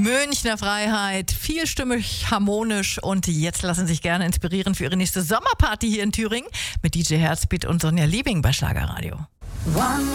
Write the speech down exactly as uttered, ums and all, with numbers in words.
Münchner Freiheit, vielstimmig, harmonisch und jetzt lassen Sie sich gerne inspirieren für Ihre nächste Sommerparty hier in Thüringen mit D J Herzbeat und Sonja Liebing bei Schlagerradio.